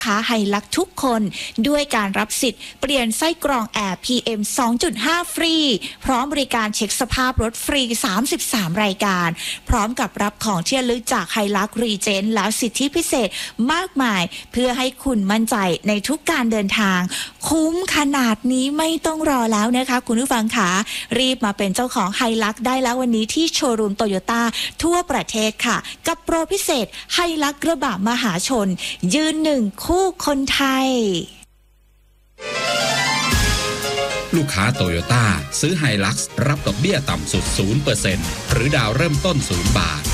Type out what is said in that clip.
ค้าไฮลักทุกคนด้วยการรับสิทธิ์เปลี่ยนไส้กรองแอร์ PM 2.5 ฟรีพร้อมบริการเช็คสภาพรถฟรี33รายการพร้อมกับรับของที่ระลึกจากไฮลักรีเจนและสิทธิพิเศษมากมายเพื่อให้คุณมั่นใจในทุกการเดินทางคุ้มขนาดนี้ไม่ต้องรอแล้วนะคะคุณผู้ฟังค่ะรีบมาเป็นเจ้าของไฮลักได้แล้ววันนี้ที่โชว์รูมโตโยต้าทั่วประเทศค่ะกับโปรพิเศษไฮลักกระบะมหาชนยืนหนึ่งคู่คนไทยลูกค้าโตโยต้าซื้อไฮลักซ์รับดอกเบี้ยต่ำสุด 0% หรือดาวเริ่มต้น 0 บาท